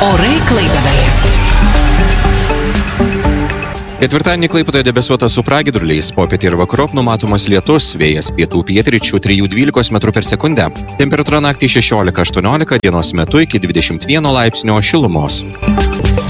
Orai Klaipėdoje. Ketvirtadienį Klaipėdoje debesuota su pragiedruliais, popietį ir vakarop numatomas lietus, vėjas pietų pietryčių 3–12 m/s. Temperatūra naktį 16–18, dienos metu iki 21 laipsnio šilumos.